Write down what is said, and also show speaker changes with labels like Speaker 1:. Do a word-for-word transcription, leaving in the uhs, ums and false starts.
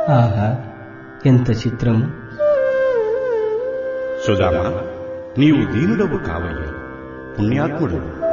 Speaker 1: ఆహా, ఎంత చిత్రము!
Speaker 2: సుధామ, నీవు దీనుడవు కావయ్యా, పుణ్యాత్ముడు.